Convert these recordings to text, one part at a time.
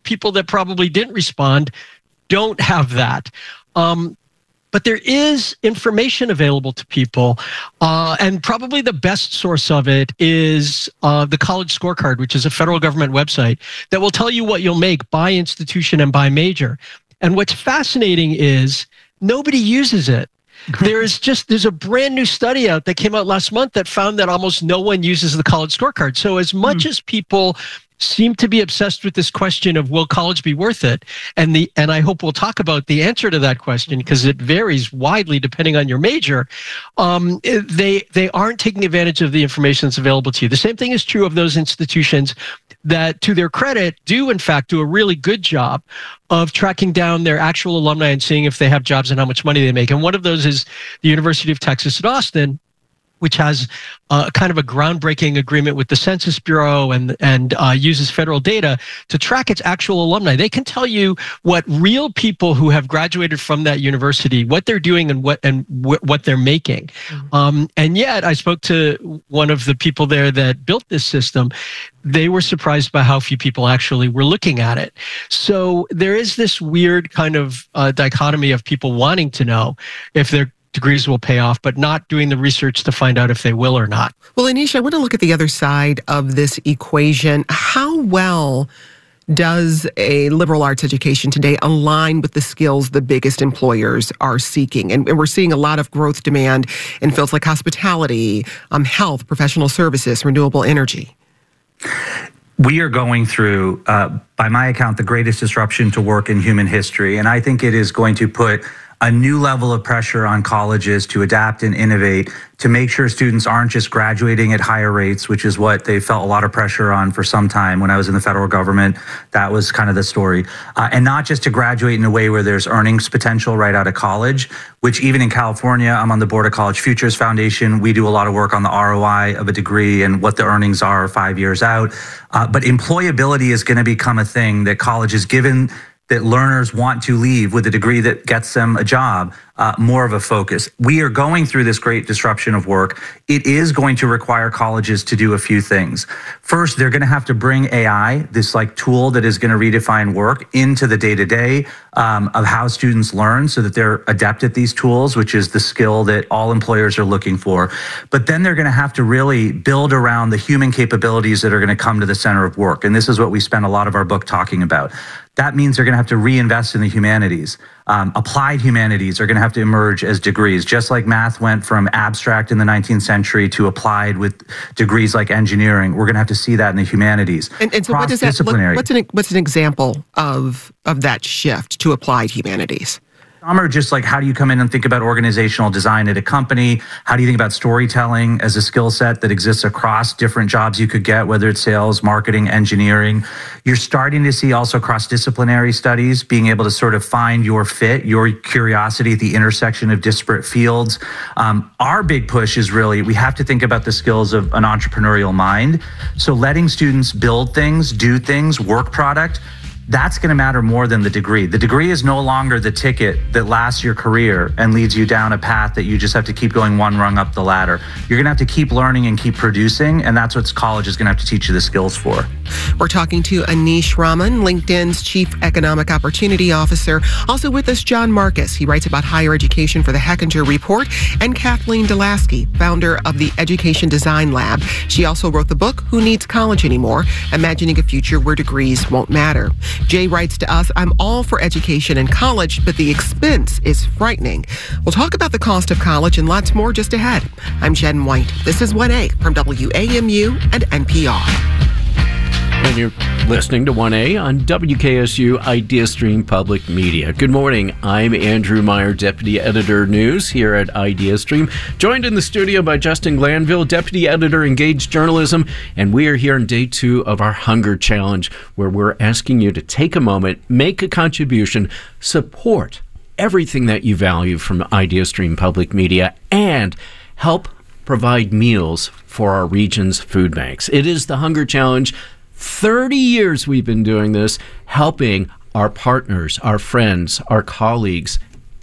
people that probably didn't respond don't have that. But there is information available to people, and probably the best source of it is the College Scorecard, which is a federal government website that will tell you what you'll make by institution and by major. And what's fascinating is nobody uses it. There's a brand new study out that came out last month that found that almost no one uses the College Scorecard. So as much as people seem to be obsessed with this question of will college be worth it, and I hope we'll talk about the answer to that question because it varies widely depending on your major. They aren't taking advantage of the information that's available to you. The same thing is true of those institutions that, to their credit, do in fact do a really good job of tracking down their actual alumni and seeing if they have jobs and how much money they make. And one of those is the University of Texas at Austin, which has kind of a groundbreaking agreement with the Census Bureau and uses federal data to track its actual alumni. They can tell you what real people who have graduated from that university, what they're doing and what they're making. And yet, I spoke to one of the people there that built this system. They were surprised by how few people actually were looking at it. So there is this weird kind of dichotomy of people wanting to know if their degrees will pay off, but not doing the research to find out if they will or not. Well, Anish, I want to look at the other side of this equation. How well does a liberal arts education today align with the skills the biggest employers are seeking? And we're seeing a lot of growth demand in fields like hospitality, health, professional services, renewable energy. We are going through, by my account, the greatest disruption to work in human history. And I think it is going to put a new level of pressure on colleges to adapt and innovate, to make sure students aren't just graduating at higher rates, which is what they felt a lot of pressure on for some time. When I was in the federal government, that was kind of the story. And not just to graduate in a way where there's earnings potential right out of college, which even in California, I'm on the board of College Futures Foundation. We do a lot of work on the ROI of a degree and what the earnings are 5 years out. But employability is going to become a thing that colleges, given that learners want to leave with a degree that gets them a job, more of a focus. We are going through this great disruption of work. It is going to require colleges to do a few things. First, they're going to have to bring AI, this like tool that is going to redefine work, into the day-to-day of how students learn so that they're adept at these tools, which is the skill that all employers are looking for. But then they're going to have to really build around the human capabilities that are going to come to the center of work. And this is what we spend a lot of our book talking about. That means they're going to have to reinvest in the humanities. Applied humanities are going to have to emerge as degrees, just like math went from abstract in the 19th century to applied with degrees like engineering. We're going to have to see that in the humanities. And so what does that look, what's an example of that shift to applied humanities? Some are just like, how do you come in and think about organizational design at a company? How do you think about storytelling as a skill set that exists across different jobs you could get, whether it's sales, marketing, engineering? You're starting to see also cross-disciplinary studies, being able to sort of find your fit, your curiosity at the intersection of disparate fields. Our big push is really, we have to think about the skills of an entrepreneurial mind. So letting students build things, do things, work product, that's going to matter more than the degree. The degree is no longer the ticket that lasts your career and leads you down a path that you just have to keep going one rung up the ladder. You're going to have to keep learning and keep producing, and that's what college is going to have to teach you the skills for. We're talking to Anish Raman, LinkedIn's Chief Economic Opportunity Officer. Also with us, John Marcus. He writes about higher education for the Hechinger Report, and Kathleen Delasky, founder of the Education Design Lab. She also wrote the book, Who Needs College Anymore? Imagining a Future Where Degrees Won't Matter. Jay writes to us, I'm all for education and college, but the expense is frightening. We'll talk about the cost of college and lots more just ahead. I'm Jen White. This is 1A from WAMU and NPR. And you're listening to 1A on WKSU IdeaStream Public Media. Good morning. I'm Andrew Meyer, Deputy Editor News here at IdeaStream. Joined in the studio by Justin Glanville, Deputy Editor Engaged Journalism. And we are here on day 2 of our Hunger Challenge, where we're asking you to take a moment, make a contribution, support everything that you value from IdeaStream Public Media, and help provide meals for our region's food banks. It is the Hunger Challenge. 30 years we've been doing this, helping our partners, our friends, our colleagues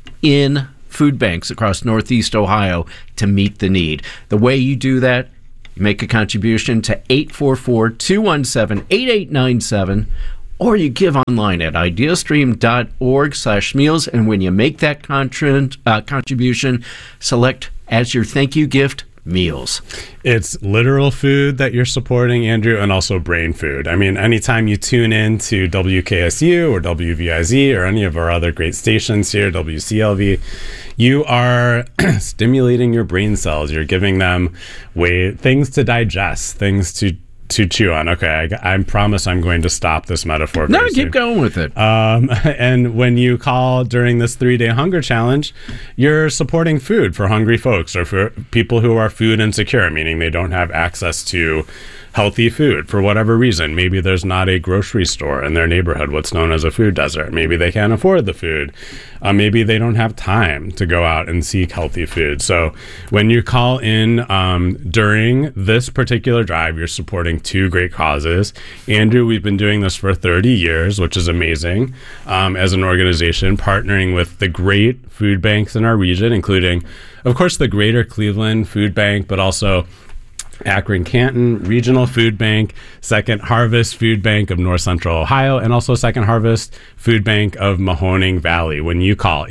in food banks across Northeast Ohio to meet the need. The way you do that, you make a contribution to 844-217-8897, or you give online at ideastream.org/meals. And when you make that contribution, select as your thank you gift meals. It's literal food that you're supporting, Andrew, and also brain food. I mean, anytime you tune in to WKSU or WVIZ or any of our other great stations here, WCLV, you are stimulating your brain cells. You're giving them things to digest, things to chew on. Okay, I promise I'm going to stop this metaphor. No, keep going with it. And when you call during this 3-day hunger challenge, you're supporting food for hungry folks or for people who are food insecure, meaning they don't have access to healthy food for whatever reason. Maybe there's not a grocery store in their neighborhood, what's known as a food desert. Maybe they can't afford the food. Maybe they don't have time to go out and seek healthy food. So when you call in during this particular drive, you're supporting two great causes. Andrew, we've been doing this for 30 years, which is amazing, as an organization, partnering with the great food banks in our region, including, of course, the Greater Cleveland Food Bank, but also Akron-Canton Regional Food Bank, Second Harvest Food Bank of North Central Ohio, and also Second Harvest Food Bank of Mahoning Valley. When you call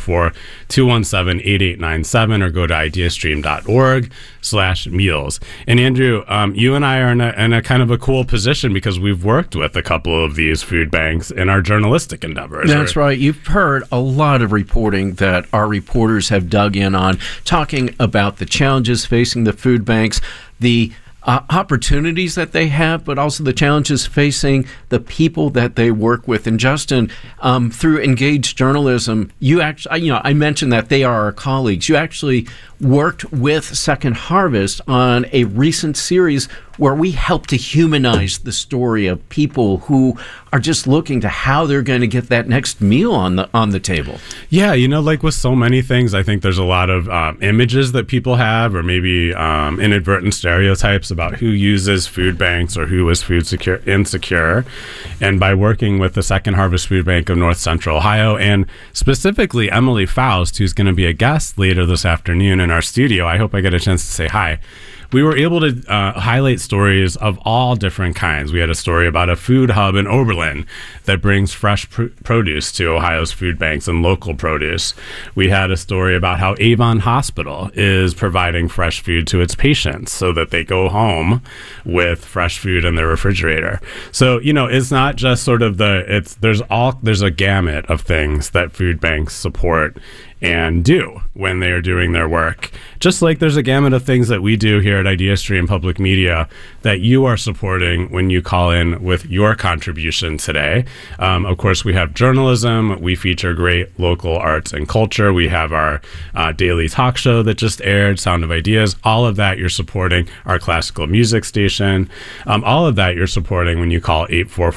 844-217-8897 or go to ideastream.org/meals. And Andrew, you and I are in a kind of a cool position because we've worked with a couple of these food banks in our journalistic endeavors. That's right. You've heard a lot of reporting that our reporters have dug in on, talking about the challenges facing the food banks, the opportunities that they have, but also the challenges facing the people that they work with. And Justin, through Engaged Journalism, you actually, I mentioned that they are our colleagues. You actually worked with Second Harvest on a recent series where we help to humanize the story of people who are just looking to how they're going to get that next meal on the table. Yeah, like with so many things, I think there's a lot of images that people have, or maybe inadvertent stereotypes about who uses food banks or who is food insecure. And by working with the Second Harvest Food Bank of North Central Ohio, and specifically Emily Faust, who's going to be a guest later this afternoon in our studio, I hope I get a chance to say hi. We were able to highlight stories of all different kinds. We had a story about a food hub in Oberlin that brings fresh produce to Ohio's food banks and local produce. We had a story about how Avon Hospital is providing fresh food to its patients so that they go home with fresh food in their refrigerator. So, it's not just sort of there's a gamut of things that food banks support and do when they are doing their work. Just like there's a gamut of things that we do here at IdeaStream Public Media that you are supporting when you call in with your contribution today. Of course, we have journalism. We feature great local arts and culture. We have our daily talk show that just aired, Sound of Ideas. All of that you're supporting. Our classical music station. All of that you're supporting when you call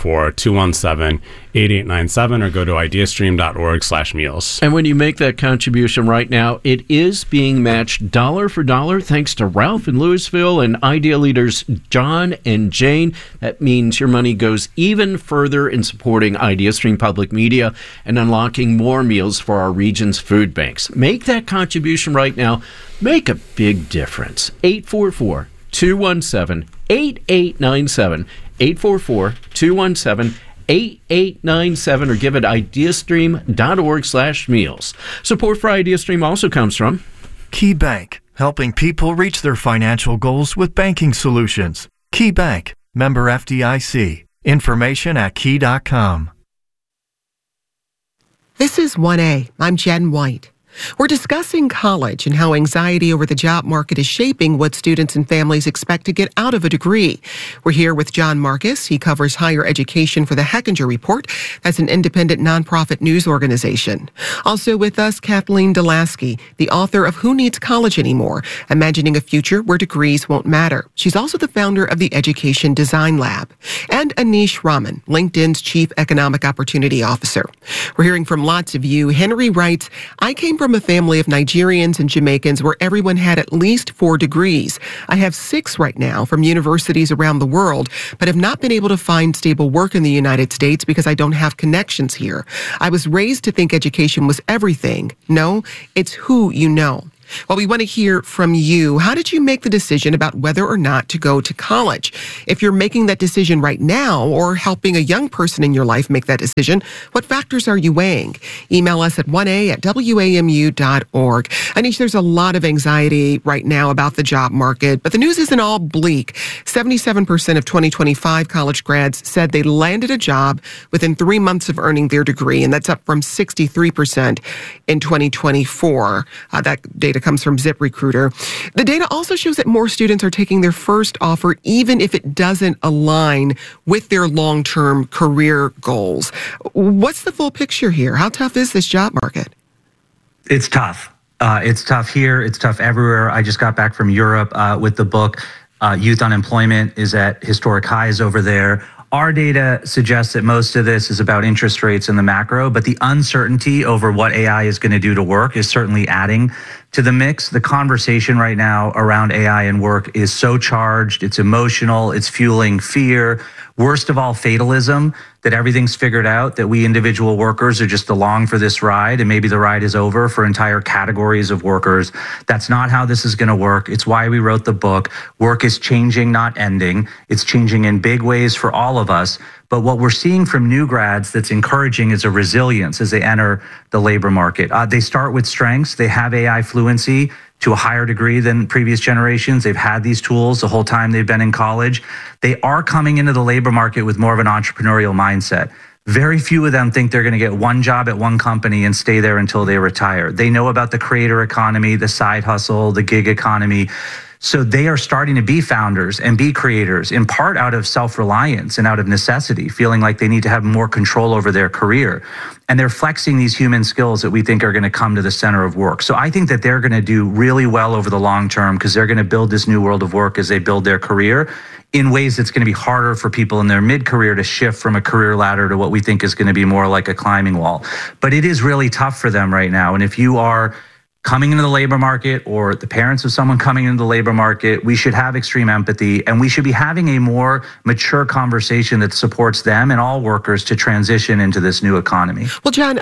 844-217-8897 or go to ideastream.org/meals. And when you make that contribution right now, it is being matched dollar for dollar thanks to Ralph in Louisville and Idea leaders John and Jane. That means your money goes even further in supporting IdeaStream Public Media and unlocking more meals for our region's food banks. Make that contribution right now. Make a big difference. 844-217-8897. 844-217-8897 or give it ideastream.org/meals. Support for IdeaStream also comes from Key Bank, helping people reach their financial goals with banking solutions. Key Bank, member FDIC. Information at key.com. This is 1A. I'm Jen White. We're discussing college and how anxiety over the job market is shaping what students and families expect to get out of a degree. We're here with John Marcus. He covers higher education for the Hechinger Report. That's an independent nonprofit news organization. Also with us, Kathleen Delaski, the author of Who Needs College Anymore? Imagining a Future Where Degrees Won't Matter. She's also the founder of the Education Design Lab. And Anish Raman, LinkedIn's Chief Economic Opportunity Officer. We're hearing from lots of you. Henry writes, I came from a family of Nigerians and Jamaicans where everyone had at least 4 degrees. I have 6 right now from universities around the world, but have not been able to find stable work in the United States because I don't have connections here. I was raised to think education was everything. No, it's who you know. Well, we want to hear from you. How did you make the decision about whether or not to go to college? If you're making that decision right now or helping a young person in your life make that decision, what factors are you weighing? Email us at 1a@wamu.org. Anish, there's a lot of anxiety right now about the job market, but the news isn't all bleak. 77% of 2025 college grads said they landed a job within 3 months of earning their degree, and that's up from 63% in 2024. That data comes from ZipRecruiter. The data also shows that more students are taking their first offer even if it doesn't align with their long-term career goals. What's the full picture here? How tough is this job market? It's tough. It's tough here. It's tough everywhere. I just got back from Europe with the book. Youth unemployment is at historic highs over there. Our data suggests that most of this is about interest rates in the macro, but the uncertainty over what AI is going to do to work is certainly adding to the mix. The conversation right now around AI and work is so charged, it's emotional, it's fueling fear. Worst of all, fatalism, that everything's figured out, that we individual workers are just along for this ride, and maybe the ride is over for entire categories of workers. That's not how this is going to work. It's why we wrote the book. Work is changing, not ending. It's changing in big ways for all of us. But what we're seeing from new grads that's encouraging is a resilience as they enter the labor market. They start with strengths. They have AI fluency to a higher degree than previous generations. They've had these tools the whole time they've been in college. They are coming into the labor market with more of an entrepreneurial mindset. Very few of them think they're going to get one job at one company and stay there until they retire. They know about the creator economy, the side hustle, the gig economy. So they are starting to be founders and be creators, in part out of self-reliance and out of necessity, feeling like they need to have more control over their career. And they're flexing these human skills that we think are going to come to the center of work. So I think that they're going to do really well over the long term because they're going to build this new world of work as they build their career in ways that's going to be harder for people in their mid-career to shift from a career ladder to what we think is going to be more like a climbing wall. But it is really tough for them right now. And if you are coming into the labor market or the parents of someone coming into the labor market, we should have extreme empathy, and we should be having a more mature conversation that supports them and all workers to transition into this new economy. Well, John,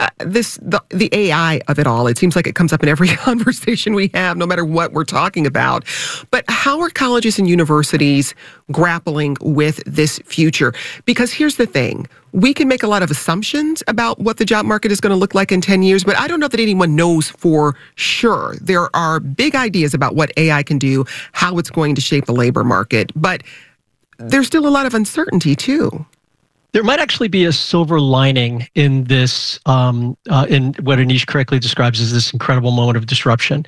the AI of it all, it seems like it comes up in every conversation we have, no matter what we're talking about. But how are colleges and universities grappling with this future? Because here's the thing. We can make a lot of assumptions about what the job market is going to look like in 10 years, but I don't know that anyone knows for sure. There are big ideas about what AI can do, how it's going to shape the labor market, but there's still a lot of uncertainty too. There might actually be a silver lining in this, in what Anish correctly describes as this incredible moment of disruption,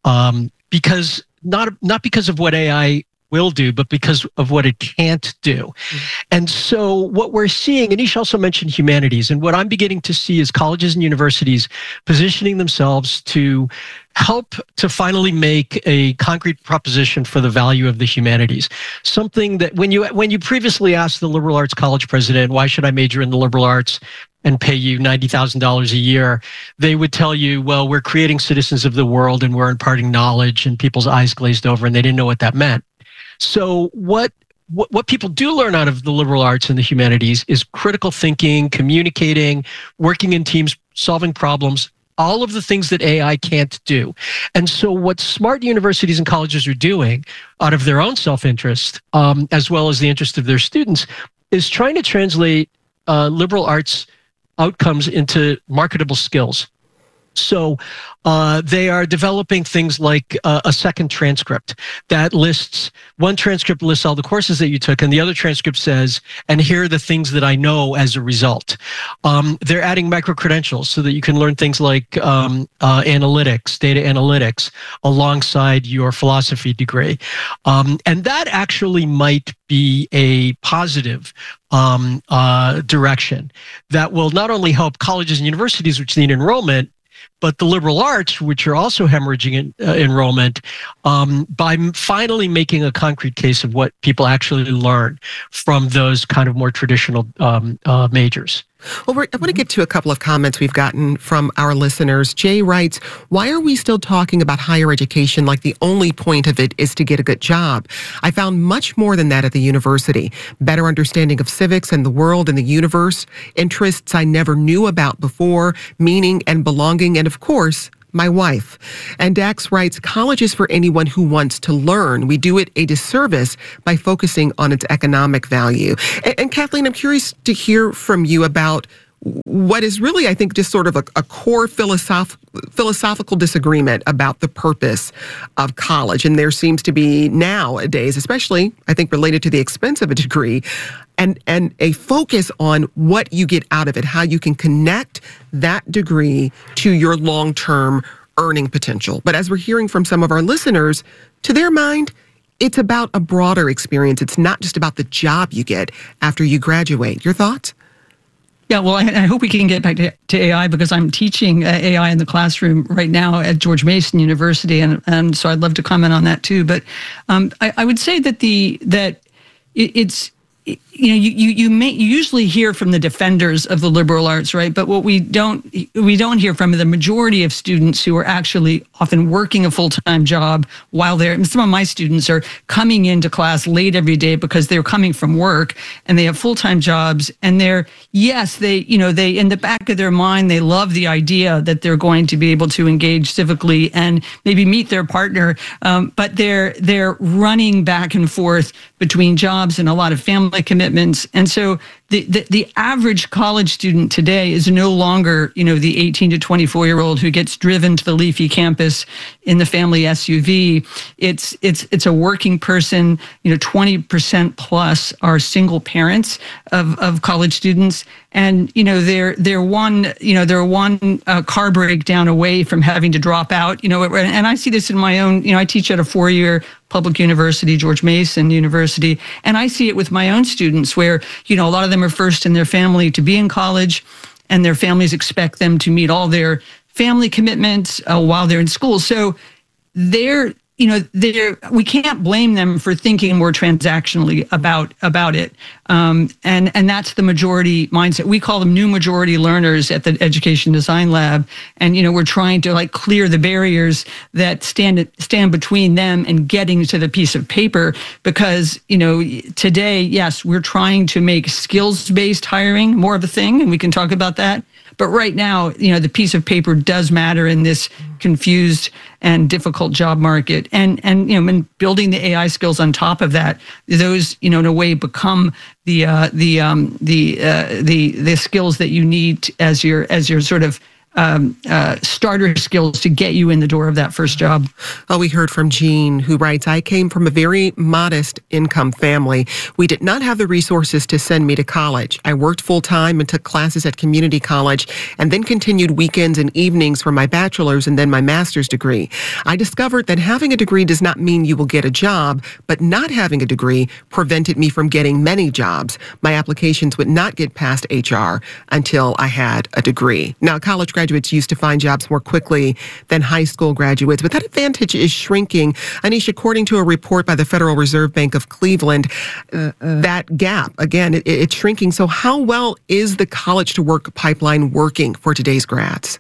because not because of what AI will do, but because of what it can't do. Mm-hmm. And so what we're seeing, Anish also mentioned humanities, and what I'm beginning to see is colleges and universities positioning themselves to help to finally make a concrete proposition for the value of the humanities. Something that when you previously asked the liberal arts college president, why should I major in the liberal arts and pay you $90,000 a year, they would tell you, well, we're creating citizens of the world and we're imparting knowledge, and people's eyes glazed over, and they didn't know what that meant. So what people do learn out of the liberal arts and the humanities is critical thinking, communicating, working in teams, solving problems, all of the things that AI can't do. And so what smart universities and colleges are doing out of their own self-interest, as well as the interest of their students, is trying to translate liberal arts outcomes into marketable skills. So they are developing things like a second transcript that lists, one transcript lists all the courses that you took, and the other transcript says, and here are the things that I know as a result. They're adding micro-credentials so that you can learn things like analytics, data analytics, alongside your philosophy degree. And that actually might be a positive direction that will not only help colleges and universities, which need enrollment, but the liberal arts, which are also hemorrhaging enrollment, by finally making a concrete case of what people actually learn from those kind of more traditional majors. Well, I want to get to a couple of comments we've gotten from our listeners. Jay writes, why are we still talking about higher education like the only point of it is to get a good job? I found much more than that at the university. Better understanding of civics and the world and the universe, interests I never knew about before, meaning and belonging, and of course, my wife. And Dax writes, college is for anyone who wants to learn. We do it a disservice by focusing on its economic value. And Kathleen, I'm curious to hear from you about what is really, I think, just sort of a core philosophical disagreement about the purpose of college. And there seems to be nowadays, especially, I think, related to the expense of a degree, and a focus on what you get out of it, how you can connect that degree to your long-term earning potential. But as we're hearing from some of our listeners, to their mind, it's about a broader experience. It's not just about the job you get after you graduate. Your thoughts? Yeah, well, I hope we can get back to AI because I'm teaching AI in the classroom right now at George Mason University, and so I'd love to comment on that too. But I would say that it's you usually hear from the defenders of the liberal arts, right? But what we don't hear from the majority of students who are actually often working a full-time job while some of my students are coming into class late every day because they're coming from work and they have full-time jobs, and they in the back of their mind, they love the idea that they're going to be able to engage civically and maybe meet their partner, but they're running back and forth between jobs and a lot of family commitments. And so the average college student today is no longer, the 18 to 24-year-old who gets driven to the leafy campus in the family SUV. It's a working person. 20% plus are single parents of college students. And, they're one car breakdown away from having to drop out, and I see this in my own, I teach at a 4-year public university, George Mason University, and I see it with my own students where, a lot of them are first in their family to be in college, and their families expect them to meet all their family commitments while they're in school. So we can't blame them for thinking more transactionally about it. And that's the majority mindset. We call them new majority learners at the Education Design Lab. And, we're trying to clear the barriers that stand between them and getting to the piece of paper because, today, yes, we're trying to make skills-based hiring more of a thing, and we can talk about that. But right now, the piece of paper does matter in this confused and difficult job market. And building the AI skills on top of that, those, in a way become the skills that you need as your sort of starter skills to get you in the door of that first job. Oh, we heard from Jean, who writes, I came from a very modest income family. We did not have the resources to send me to college. I worked full-time and took classes at community college and then continued weekends and evenings for my bachelor's and then my master's degree. I discovered that having a degree does not mean you will get a job, but not having a degree prevented me from getting many jobs. My applications would not get past HR until I had a degree. Now, college graduates used to find jobs more quickly than high school graduates, but that advantage is shrinking. Anish, according to a report by the Federal Reserve Bank of Cleveland, that gap, again, it's shrinking. So how well is the college to work pipeline working for today's grads?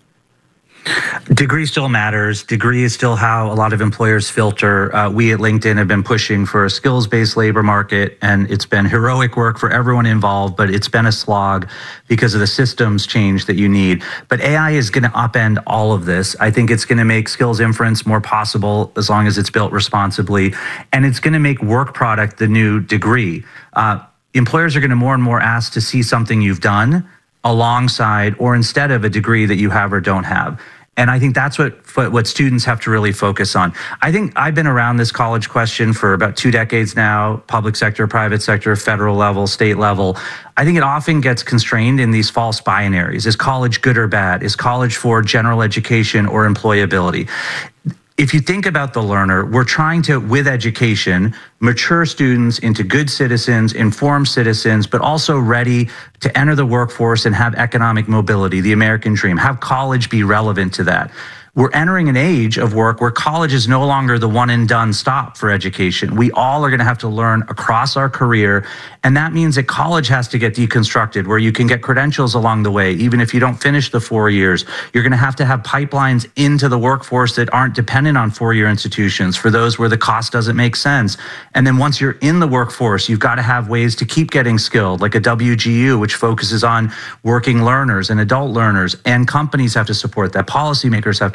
Degree still matters. Degree is still how a lot of employers filter. We at LinkedIn have been pushing for a skills-based labor market, and it's been heroic work for everyone involved, but it's been a slog because of the systems change that you need. But AI is going to upend all of this. I think it's going to make skills inference more possible as long as it's built responsibly, and it's going to make work product the new degree. Employers are going to more and more ask to see something you've done alongside or instead of a degree that you have or don't have. And I think that's what students have to really focus on. I think I've been around this college question for about 2 decades now, public sector, private sector, federal level, state level. I think it often gets constrained in these false binaries. Is college good or bad? Is college for general education or employability? If you think about the learner, we're trying to, with education, mature students into good citizens, informed citizens, but also ready to enter the workforce and have economic mobility, the American dream, have college be relevant to that. We're entering an age of work where college is no longer the one and done stop for education. We all are going to have to learn across our career. And that means that college has to get deconstructed, where you can get credentials along the way. Even if you don't finish the 4 years, you're going to have pipelines into the workforce that aren't dependent on 4-year institutions for those where the cost doesn't make sense. And then once you're in the workforce, you've got to have ways to keep getting skilled, like a WGU, which focuses on working learners and adult learners. And companies have to support that. Policymakers have to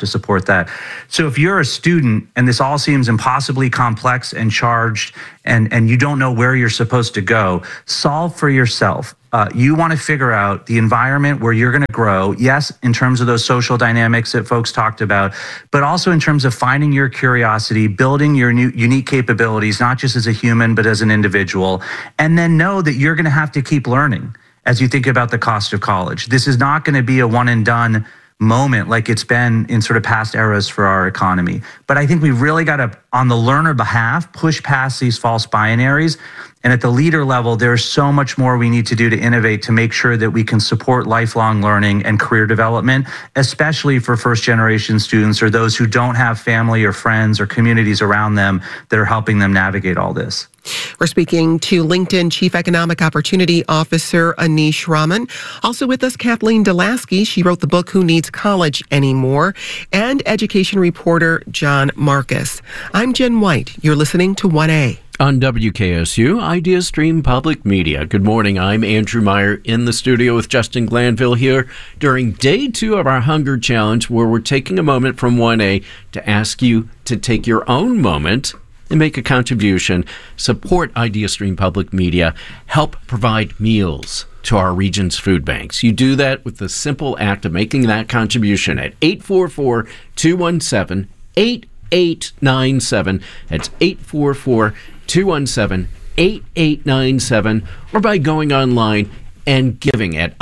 support that. So if you're a student and this all seems impossibly complex and charged and you don't know where you're supposed to go, solve for yourself. You want to figure out the environment where you're going to grow, yes, in terms of those social dynamics that folks talked about, but also in terms of finding your curiosity, building your new unique capabilities, not just as a human, but as an individual. And then know that you're going to have to keep learning as you think about the cost of college. This is not going to be a one and done moment like it's been in sort of past eras for our economy. But I think we really got to, on the learner behalf, push past these false binaries. And at the leader level, there's so much more we need to do to innovate to make sure that we can support lifelong learning and career development, especially for first generation students or those who don't have family or friends or communities around them that are helping them navigate all this. We're speaking to LinkedIn Chief Economic Opportunity Officer Anish Raman. Also with us, Kathleen Delaski. She wrote the book Who Needs College Anymore? And education reporter John Marcus. I'm Jen White. You're listening to 1A. On WKSU, Idea Stream Public Media. Good morning. I'm Andrew Meyer in the studio with Justin Glanville here during day 2 of our Hunger Challenge, where we're taking a moment from 1A to ask you to take your own moment and make a contribution, support Idea Stream Public Media, help provide meals to our region's food banks. You do that with the simple act of making that contribution at 844-217-8897. That's 844-217-8897, or by going online and giving at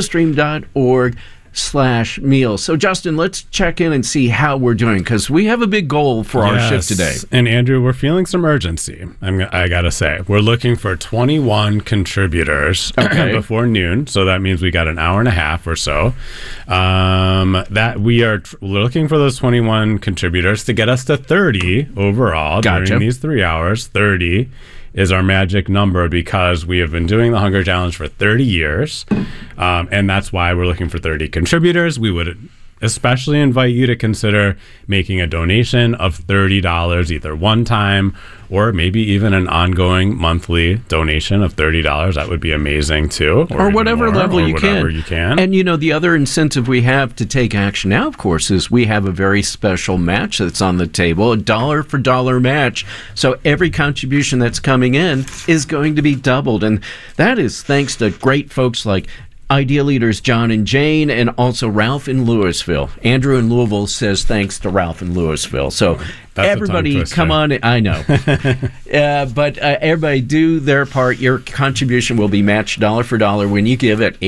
ideastream.org/meals. So, Justin, let's check in and see how we're doing, because we have a big goal for our shift today. And Andrew, we're feeling some urgency. I gotta say, we're looking for 21 contributors before noon. So that means we got an hour and a half or so. That we're looking for those 21 contributors to get us to 30 overall during these 3 hours. 30 is our magic number because we have been doing the Hunger Challenge for 30 years. And that's why we're looking for 30 contributors. We would especially invite you to consider making a donation of $30, either one time or maybe even an ongoing monthly donation of $30. That would be amazing too. Or whatever more, level or you can. And you know, the other incentive we have to take action now, of course, is we have a very special match that's on the table, a dollar for dollar match. So every contribution that's coming in is going to be doubled. And that is thanks to great folks like Idea leaders John and Jane, and also Ralph in Louisville. Andrew in Louisville says thanks to Ralph in Louisville. So that's everybody come on. I know. But everybody do their part. Your contribution will be matched dollar for dollar when you give at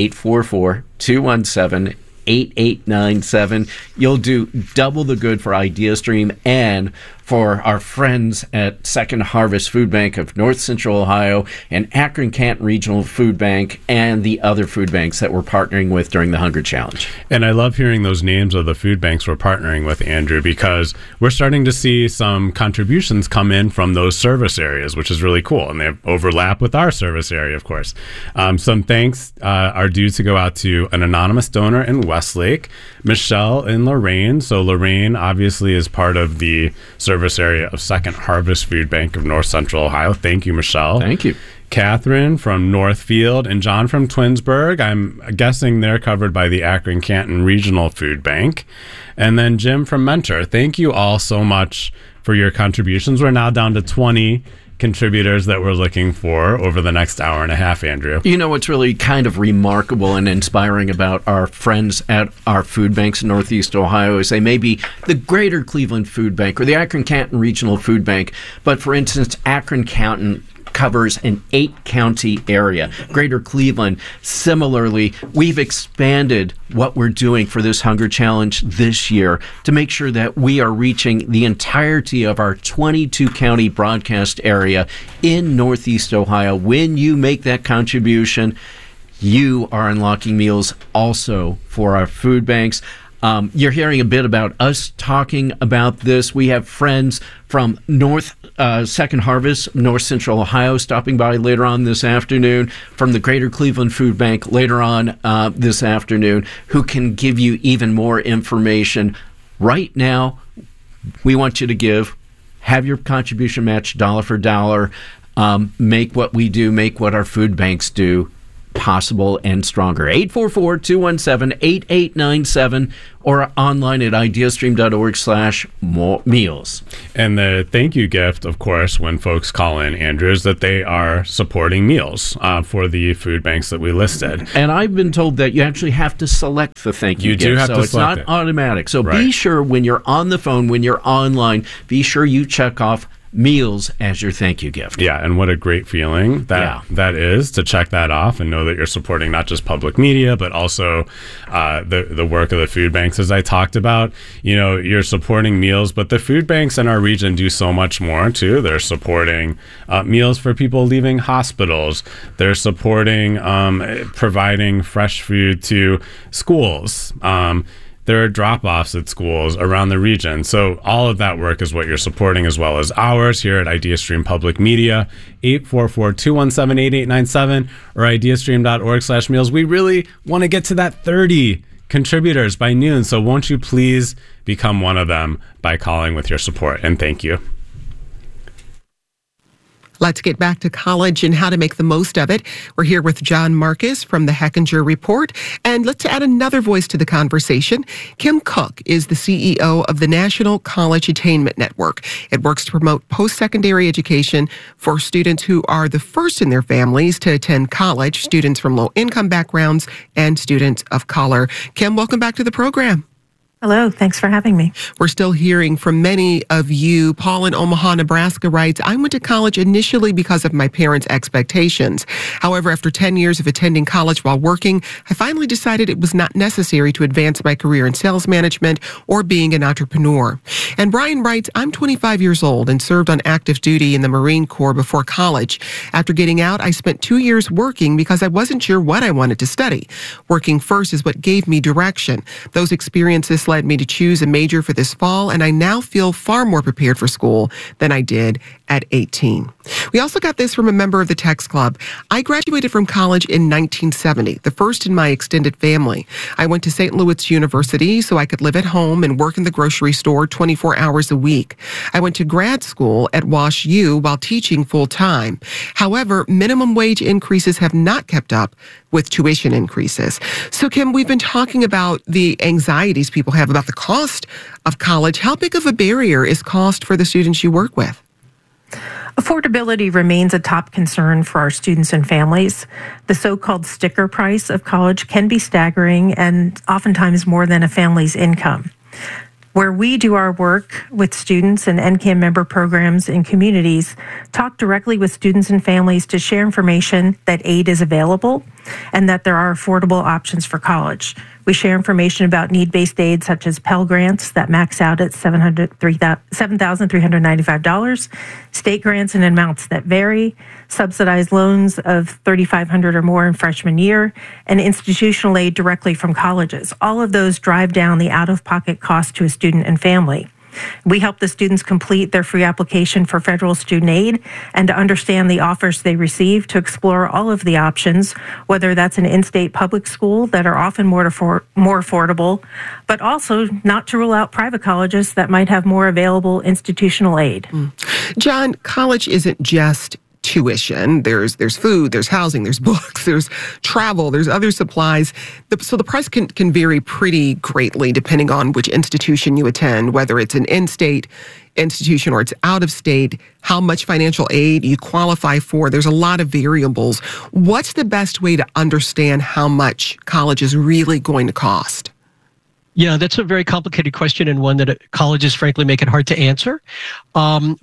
844-217-8897. You'll do double the good for Idea Stream and for our friends at Second Harvest Food Bank of North Central Ohio and Akron Canton Regional Food Bank and the other food banks that we're partnering with during the Hunger Challenge. And I love hearing those names of the food banks we're partnering with, Andrew, because we're starting to see some contributions come in from those service areas, which is really cool. And they overlap with our service area, of course. Some thanks are due to go out to an anonymous donor in Westlake, Michelle in Lorain. So Lorain obviously is part of the service area of Second Harvest Food Bank of North Central Ohio. Thank you, Michelle. Thank you. Catherine from Northfield and John from Twinsburg. I'm guessing they're covered by the Akron Canton Regional Food Bank. And then Jim from Mentor. Thank you all so much for your contributions. We're now down to 20 contributors that we're looking for over the next hour and a half, Andrew. You know what's really kind of remarkable and inspiring about our friends at our food banks in Northeast Ohio is they may be the Greater Cleveland Food Bank or the Akron Canton Regional Food Bank, but for instance, Akron Canton covers an 8-county area. Greater Cleveland, similarly, we've expanded what we're doing for this Hunger Challenge this year to make sure that we are reaching the entirety of our 22-county broadcast area in Northeast Ohio. When you make that contribution, you are unlocking meals also for our food banks. You're hearing a bit about us talking about this. We have friends from Second Harvest, North Central Ohio, stopping by later on this afternoon, from the Greater Cleveland Food Bank later on this afternoon, who can give you even more information. Right now, we want you to give, have your contribution matched dollar for dollar, make what we do, make what our food banks do. possible and stronger. 844-217-8897 or online at ideastream.org/meals. And the thank you gift, of course, when folks call in, Andrew, is that they are supporting meals for the food banks that we listed. And I've been told that you actually have to select the thank you gift. You do have so to it's select not it. automatic. So Right. be sure when you're on the phone, when you're online, be sure you check off meals as your thank you gift. Yeah, and what a great feeling that is to check that off and know that you're supporting not just public media, but also the work of the food banks. As I talked about, you're supporting meals, but the food banks in our region do so much more too. They're supporting meals for people leaving hospitals. They're supporting providing fresh food to schools. There are drop-offs at schools around the region. So all of that work is what you're supporting, as well as ours here at IdeaStream Public Media, 844-217-8897 or ideastream.org/meals. We really want to get to that 30 contributors by noon. So won't you please become one of them by calling with your support? And thank you. Let's get back to college and how to make the most of it. We're here with John Marcus from the Hechinger Report. And let's add another voice to the conversation. Kim Cook is the CEO of the National College Attainment Network. It works to promote post-secondary education for students who are the first in their families to attend college, students from low-income backgrounds and students of color. Kim, welcome back to the program. Hello, thanks for having me. We're still hearing from many of you. Paul in Omaha, Nebraska writes, I went to college initially because of my parents' expectations. However, after 10 years of attending college while working, I finally decided it was not necessary to advance my career in sales management or being an entrepreneur. And Brian writes, I'm 25 years old and served on active duty in the Marine Corps before college. After getting out, I spent 2 years working because I wasn't sure what I wanted to study. Working first is what gave me direction. Those experiences led me to choose a major for this fall, and I now feel far more prepared for school than I did at 18. We also got this from a member of the Text Club. I graduated from college in 1970, the first in my extended family. I went to St. Louis University so I could live at home and work in the grocery store 24 hours a week. I went to grad school at Wash U while teaching full-time. However, minimum wage increases have not kept up with tuition increases. So, Kim, we've been talking about the anxieties people have about the cost of college. How big of a barrier is cost for the students you work with? Affordability remains a top concern for our students and families. The so-called sticker price of college can be staggering and oftentimes more than a family's income. Where we do our work with students and NCAM member programs in communities, talk directly with students and families to share information that aid is available and that there are affordable options for college. We share information about need-based aid such as Pell Grants that max out at $7,395, state grants and amounts that vary, subsidized loans of $3,500 or more in freshman year, and institutional aid directly from colleges. All of those drive down the out-of-pocket cost to a student and family. We help the students complete their free application for federal student aid and to understand the offers they receive, to explore all of the options, whether that's an in-state public school that are often more affordable, but also not to rule out private colleges that might have more available institutional aid. John, college isn't just tuition. There's food, there's housing, there's books, there's travel, there's other supplies. So the price can vary pretty greatly depending on which institution you attend, whether it's an in-state institution or it's out of state, how much financial aid you qualify for. There's a lot of variables. What's the best way to understand how much college is really going to cost? Yeah, that's a very complicated question and one that colleges, frankly, make it hard to answer. There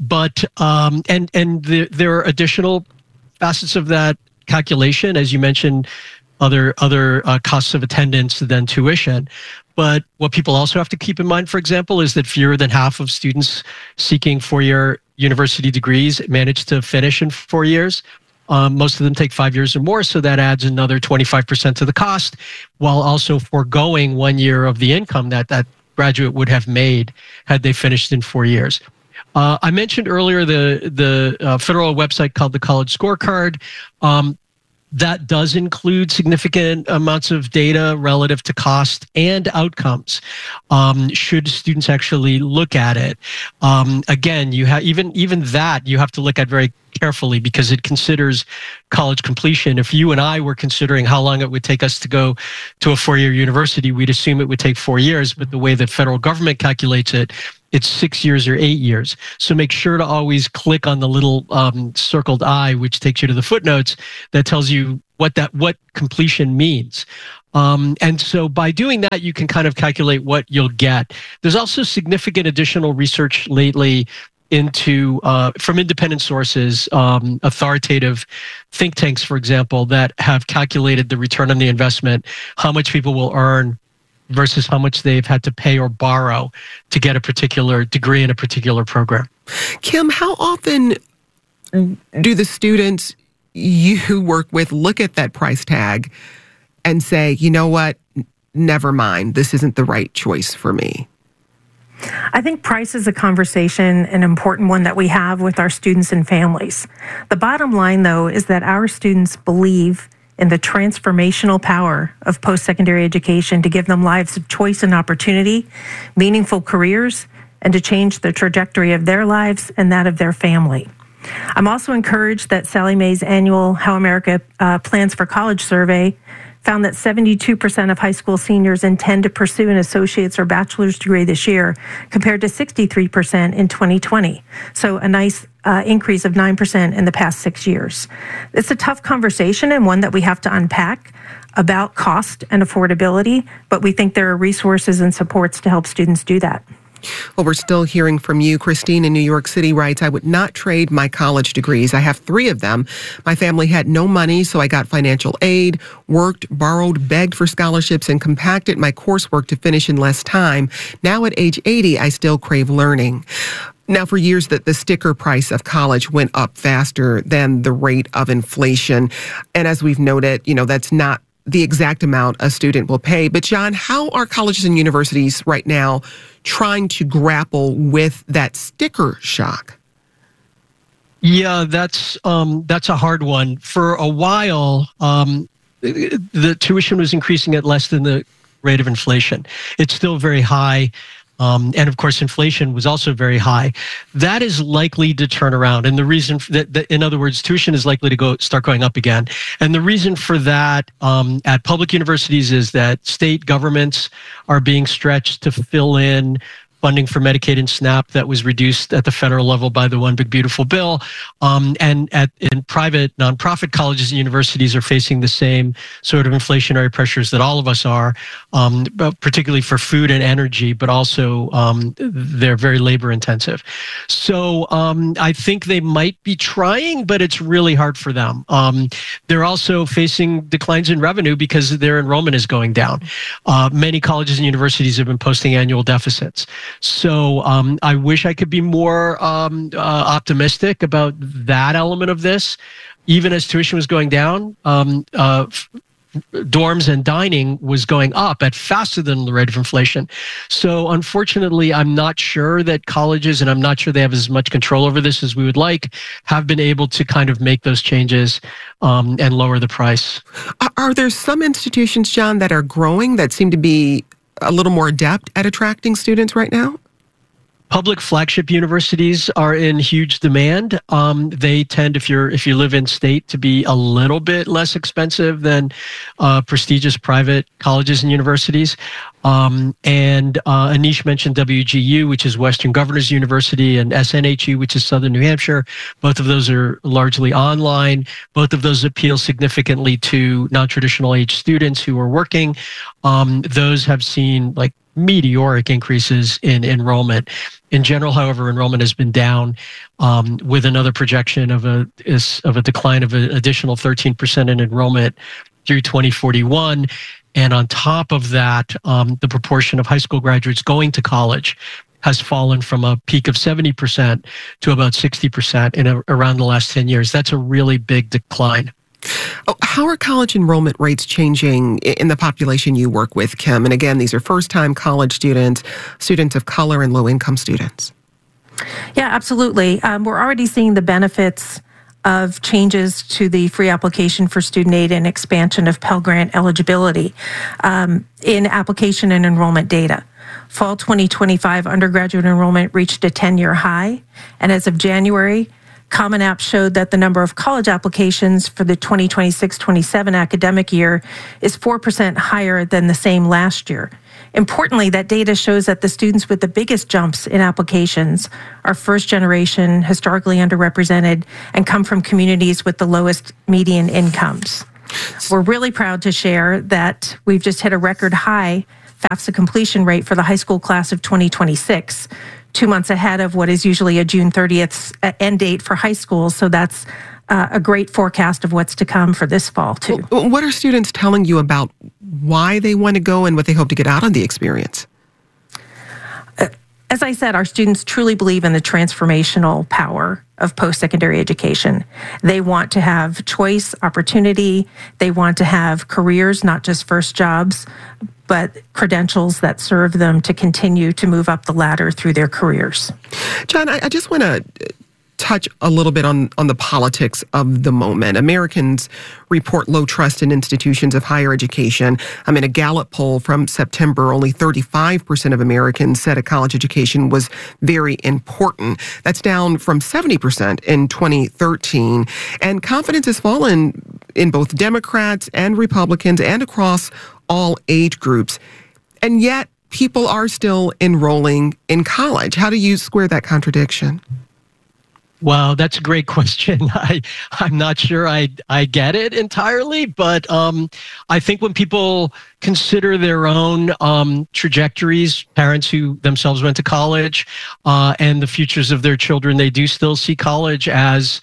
are additional facets of that calculation, as you mentioned, other costs of attendance than tuition. But what people also have to keep in mind, for example, is that fewer than half of students seeking four-year university degrees manage to finish in 4 years. Most of them take 5 years or more, so that adds another 25% to the cost, while also foregoing 1 year of the income that graduate would have made had they finished in 4 years. I mentioned earlier the federal website called the College Scorecard. that does include significant amounts of data relative to cost and outcomes. Should students actually look at it? Again, you have even that you have to look at very carefully because it considers college completion. If you and I were considering how long it would take us to go to a 4-year university, we'd assume it would take 4 years. But the way that federal government calculates it, it's 6 years or 8 years. So make sure to always click on the little circled I, which takes you to the footnotes that tells you what completion means. And so by doing that, you can kind of calculate what you'll get. There's also significant additional research lately into from independent sources, authoritative think tanks, for example, that have calculated the return on the investment, how much people will earn versus how much they've had to pay or borrow to get a particular degree in a particular program. Kim, how often do the students you work with look at that price tag and say, you know what, never mind, this isn't the right choice for me? I think price is a conversation, an important one that we have with our students and families. The bottom line, though, is that our students believe in the transformational power of post-secondary education to give them lives of choice and opportunity, meaningful careers, and to change the trajectory of their lives and that of their family. I'm also encouraged that Sallie Mae's annual How America Plans for College survey found that 72% of high school seniors intend to pursue an associate's or bachelor's degree this year, compared to 63% in 2020. So a nice increase of 9% in the past 6 years. It's a tough conversation and one that we have to unpack about cost and affordability, but we think there are resources and supports to help students do that. Well, we're still hearing from you. Christine in New York City writes, I would not trade my college degrees. I have 3 of them. My family had no money, so I got financial aid, worked, borrowed, begged for scholarships, and compacted my coursework to finish in less time. Now at age 80, I still crave learning. Now, for years, the sticker price of college went up faster than the rate of inflation. And as we've noted, that's not the exact amount a student will pay. But John, how are colleges and universities right now trying to grapple with that sticker shock? Yeah, that's a hard one. For a while, the tuition was increasing at less than the rate of inflation. It's still very high. And of course, inflation was also very high. That is likely to turn around. And the reason that in other words, tuition is likely to start going up again. And the reason for that at public universities is that state governments are being stretched to fill in funding for Medicaid and SNAP that was reduced at the federal level by the One Big Beautiful Bill. And in private nonprofit colleges and universities are facing the same sort of inflationary pressures that all of us are, particularly for food and energy, but also they're very labor intensive. So I think they might be trying, but it's really hard for them. They're also facing declines in revenue because their enrollment is going down. Many colleges and universities have been posting annual deficits. So I wish I could be more optimistic about that element of this. Even as tuition was going down, dorms and dining was going up at faster than the rate of inflation. So unfortunately, I'm not sure that colleges, and I'm not sure they have as much control over this as we would like, have been able to kind of make those changes and lower the price. Are there some institutions, John, that are growing that seem to be a little more adept at attracting students right now? Public flagship universities are in huge demand. They tend, if you live in state, to be a little bit less expensive than prestigious private colleges and universities. And Anish mentioned WGU, which is Western Governors University, and SNHU, which is Southern New Hampshire. Both of those are largely online. Both of those appeal significantly to non-traditional age students who are working. Those have seen meteoric increases in enrollment. In general, however, enrollment has been down with another projection of a decline of an additional 13% in enrollment through 2041. And on top of that, the proportion of high school graduates going to college has fallen from a peak of 70% to about 60% in around the last 10 years. That's a really big decline. How are college enrollment rates changing in the population you work with, Kim? And again, these are first-time college students, students of color, and low-income students. Yeah, absolutely. We're already seeing the benefits of changes to the free application for student aid and expansion of Pell Grant eligibility in application and enrollment data. Fall 2025 undergraduate enrollment reached a 10-year high, and as of January, Common App showed that the number of college applications for the 2026-27 academic year is 4% higher than the same last year. Importantly, that data shows that the students with the biggest jumps in applications are first generation, historically underrepresented, and come from communities with the lowest median incomes. We're really proud to share that we've just hit a record high FAFSA completion rate for the high school class of 2026, 2 months ahead of what is usually a June 30th end date for high schools. So that's a great forecast of what's to come for this fall, too. What are students telling you about why they want to go and what they hope to get out of the experience? As I said, our students truly believe in the transformational power of post-secondary education. They want to have choice, opportunity. They want to have careers, not just first jobs, but credentials that serve them to continue to move up the ladder through their careers. John, I just want to touch a little bit on the politics of the moment. Americans report low trust in institutions of higher education. In a Gallup poll from September, only 35% of Americans said a college education was very important. That's down from 70% in 2013. And confidence has fallen in both Democrats and Republicans and across all age groups. And yet, people are still enrolling in college. How do you square that contradiction? Wow, that's a great question. I'm not sure I get it entirely, but I think when people consider their own trajectories, parents who themselves went to college, and the futures of their children, they do still see college as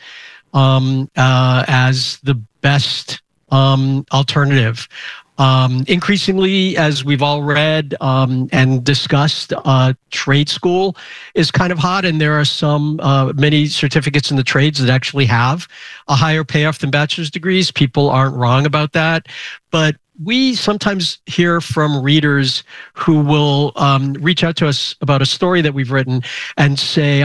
the best alternative. Increasingly, as we've all read and discussed, trade school is kind of hot, and there are many certificates in the trades that actually have a higher payoff than bachelor's degrees. People aren't wrong about that, but we sometimes hear from readers who will reach out to us about a story that we've written and say,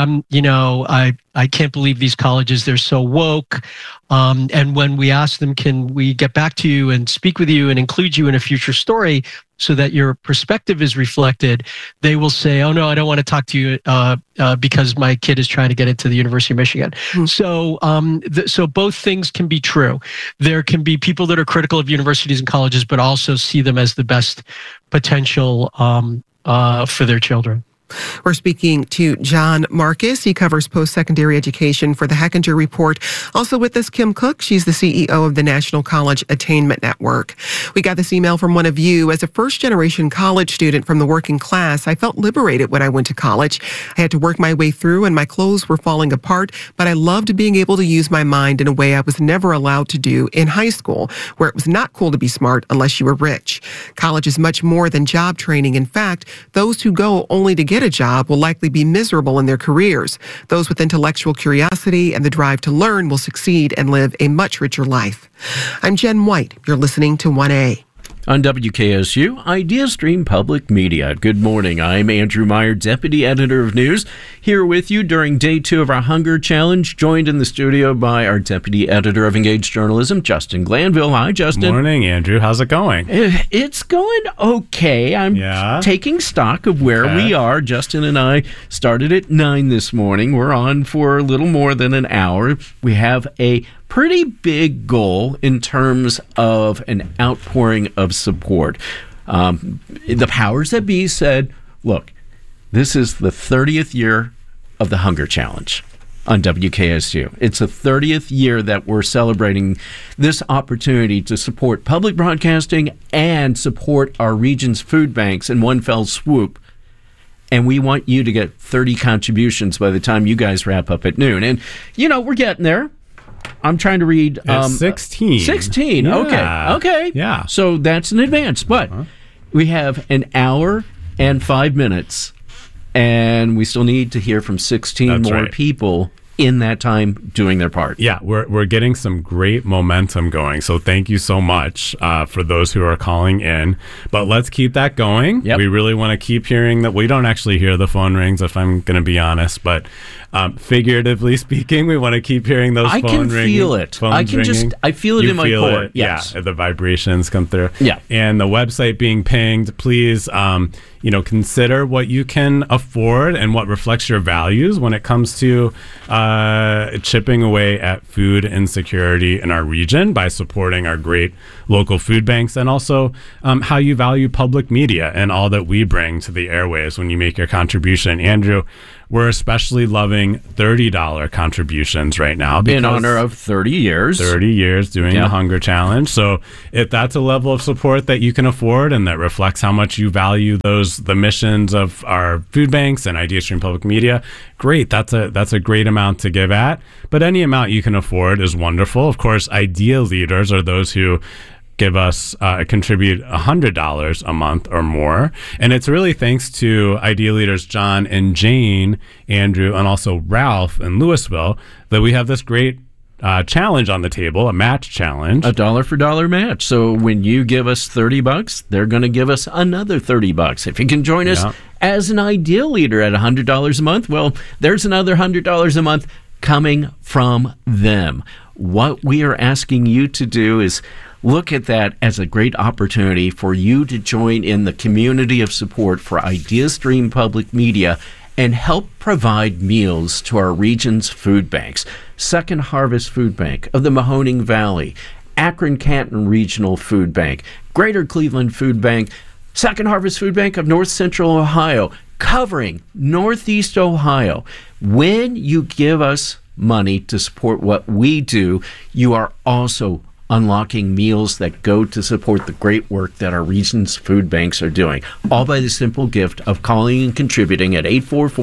I can't believe these colleges, they're so woke. And when we ask them, can we get back to you and speak with you and include you in a future story so that your perspective is reflected, they will say, oh no, I don't want to talk to you because my kid is trying to get into the University of Michigan. Mm-hmm. So both things can be true. There can be people that are critical of universities and colleges, but also see them as the best potential for their children. We're speaking to John Marcus. He covers post-secondary education for the Hechinger Report. Also with us, Kim Cook. She's the CEO of the National College Attainment Network. We got this email from one of you. As a first-generation college student from the working class, I felt liberated when I went to college. I had to work my way through and my clothes were falling apart, but I loved being able to use my mind in a way I was never allowed to do in high school, where it was not cool to be smart unless you were rich. College is much more than job training. In fact, those who go only to get a job will likely be miserable in their careers. Those with intellectual curiosity and the drive to learn will succeed and live a much richer life. I'm Jen White. You're listening to 1A. On WKSU, IdeaStream Public Media. Good morning. I'm Andrew Meyer, Deputy Editor of News, here with you during Day 2 of our Hunger Challenge, joined in the studio by our Deputy Editor of Engaged Journalism, Justin Glanville. Hi, Justin. Good morning, Andrew. How's it going? It's going okay. I'm taking stock of where we are. Justin and I started at 9 this morning. We're on for a little more than an hour. We have a pretty big goal in terms of an outpouring of support. The powers that be said, look, this is the 30th year of the Hunger Challenge on WKSU. It's the 30th year that we're celebrating this opportunity to support public broadcasting and support our region's food banks in one fell swoop. And we want you to get 30 contributions by the time you guys wrap up at noon. And, we're getting there. I'm trying to read... 16. 16, yeah. Okay. Yeah. So that's an advance. But we have an hour and 5 minutes, and we still need to hear from 16 more people in that time doing their part. Yeah, we're getting some great momentum going. So thank you so much for those who are calling in. But let's keep that going. Yep. We really want to keep hearing that. We don't actually hear the phone rings, if I'm going to be honest. But figuratively speaking, we want to keep hearing those phone rings. I can feel it. I feel it in my core. Yes. Yeah, the vibrations come through. Yeah. And the website being pinged, please, consider what you can afford and what reflects your values when it comes to chipping away at food insecurity in our region by supporting our great local food banks, and also how you value public media and all that we bring to the airwaves when you make your contribution. Andrew, we're especially loving $30 contributions right now. In honor of 30 years. 30 years doing the Hunger Challenge. So if that's a level of support that you can afford and that reflects how much you value the missions of our food banks and IdeaStream Public Media, great. That's a great amount to give at. But any amount you can afford is wonderful. Of course, Idea leaders are those who give us contribute $100 a month or more, and it's really thanks to Idea leaders John and Jane, Andrew, and also Ralph in Louisville that we have this great challenge on the table, a match challenge, a dollar for dollar match. So when you give us $30, they're going to give us another $30. If you can join us as an Idea leader at $100 a month, well, there's another $100 a month coming from them. What we are asking you to do is look at that as a great opportunity for you to join in the community of support for IdeaStream Public Media and help provide meals to our region's food banks. Second Harvest Food Bank of the Mahoning Valley, Akron-Canton Regional Food Bank, Greater Cleveland Food Bank, Second Harvest Food Bank of North Central Ohio, covering Northeast Ohio. When you give us money to support what we do, you are also unlocking meals that go to support the great work that our region's food banks are doing, all by the simple gift of calling and contributing at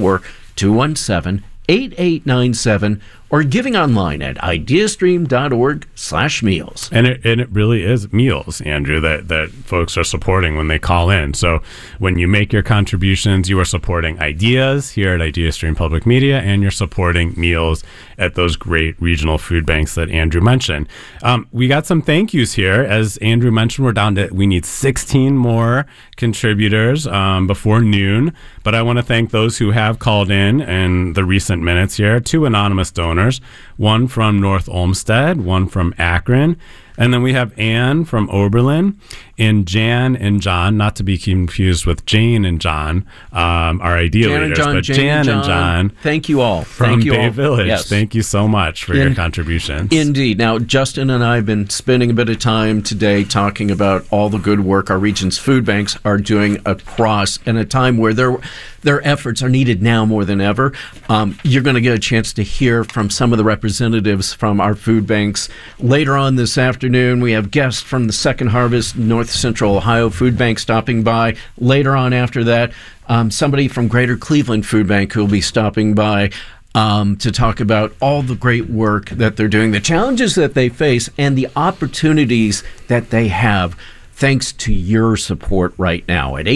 844-217-8897 or giving online at ideastream.org/meals. And it really is meals, Andrew, that folks are supporting when they call in. So when you make your contributions, you are supporting ideas here at IdeaStream Public Media, and you're supporting meals at those great regional food banks that Andrew mentioned. We got some thank yous here. As Andrew mentioned, we need 16 more contributors before noon. But I want to thank those who have called in the recent minutes here. 2 anonymous donors. One from North Olmsted, one from Akron, and then we have Anne from Oberlin, and Jan and John, not to be confused with Jane and John, our Idea leaders, but Jan and John. Thank you all. From Bay Village. Yes. Thank you so much for your contributions. Indeed. Now, Justin and I have been spending a bit of time today talking about all the good work our region's food banks are doing across in a time where their efforts are needed now more than ever. You're going to get a chance to hear from some of the representatives from our food banks. Later on this afternoon, we have guests from the Second Harvest North Central Ohio Food Bank stopping by. Later on after that, somebody from Greater Cleveland Food Bank who will be stopping by to talk about all the great work that they're doing, the challenges that they face, and the opportunities that they have thanks to your support right now at